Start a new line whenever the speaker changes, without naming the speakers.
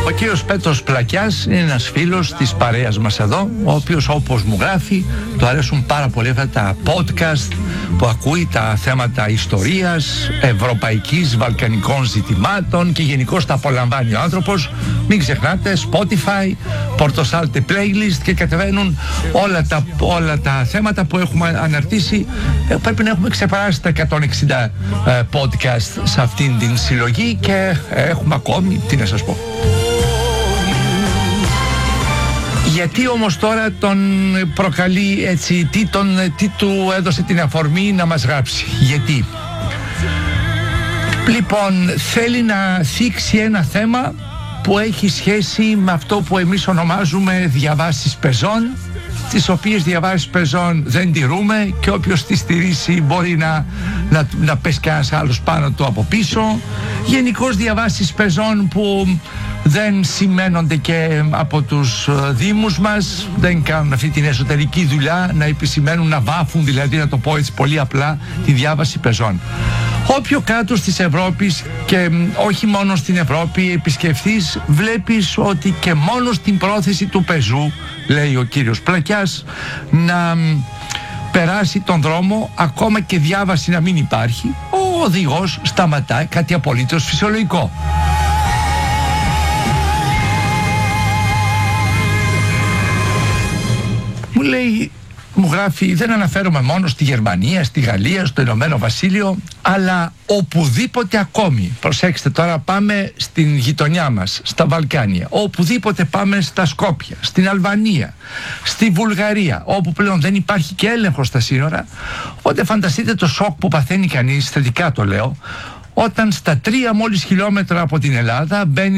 Ο κύριος Πέτρος Πλακιάς είναι ένας φίλος της παρέας μας εδώ, ο οποίος, όπως μου γράφει, του αρέσουν πάρα πολύ αυτά τα podcast που ακούει τα θέματα ιστορίας, ευρωπαϊκής, βαλκανικών ζητημάτων και γενικώς τα απολαμβάνει ο άνθρωπος. Μην ξεχνάτε, Spotify, Πορτοσάλτε playlist, και κατεβαίνουν όλα τα θέματα που έχουμε αναρτήσει. Πρέπει να έχουμε ξεπεράσει τα 160 podcast σε αυτήν την συλλογή και έχουμε ακόμη, τι να σας πω. Γιατί όμως τώρα τον προκαλεί έτσι, τι του έδωσε την αφορμή να μας γράψει? Γιατί? Λοιπόν, θέλει να θίξει ένα θέμα που έχει σχέση με αυτό που εμείς ονομάζουμε διαβάσεις πεζών, τις οποίες διαβάσεις πεζών δεν τηρούμε, και όποιος τις στηρίσει μπορεί να πέσει κανένας άλλος πάνω του από πίσω. Γενικώς διαβάσεις πεζών που δεν σημαίνονται και από τους δήμους μας, δεν κάνουν αυτή την εσωτερική δουλειά να επισημαίνουν, να βάφουν, δηλαδή, να το πω έτσι πολύ απλά, τη διάβαση πεζών. Όποιο κράτος της Ευρώπης, και όχι μόνο στην Ευρώπη, επισκεφθείς, βλέπεις ότι και μόνο στην πρόθεση του πεζού, λέει ο κύριος Πλακιάς, να περάσει τον δρόμο, ακόμα και διάβαση να μην υπάρχει, ο οδηγός σταματάει, κάτι απολύτως φυσιολογικό. Μου γράφει, δεν αναφέρομαι μόνο στη Γερμανία, στη Γαλλία, στο Ηνωμένο Βασίλειο, αλλά οπουδήποτε ακόμη. Προσέξτε τώρα, πάμε στην γειτονιά μας, στα Βαλκάνια. Οπουδήποτε πάμε, στα Σκόπια, στην Αλβανία, στη Βουλγαρία, όπου πλέον δεν υπάρχει και έλεγχος στα σύνορα. Οπότε φανταστείτε το σοκ που παθαίνει κανείς, θετικά το λέω, όταν στα 3 μόλις χιλιόμετρα από την Ελλάδα μπαίνει